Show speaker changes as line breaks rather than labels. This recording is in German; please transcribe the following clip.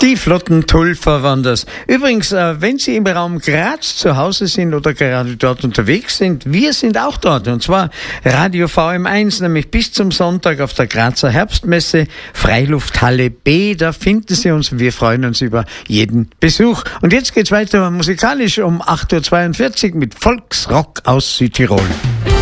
Die Flottentulfer waren das. Übrigens, wenn Sie im Raum Graz zu Hause sind oder gerade dort unterwegs sind, wir sind auch dort. Und zwar Radio VM1, nämlich bis zum Sonntag auf der Grazer Herbstmesse, Freilufthalle B. Da finden Sie uns. Wir freuen uns über jeden Besuch. Und jetzt geht's weiter musikalisch um 8.42 Uhr mit Volksrock aus Südtirol.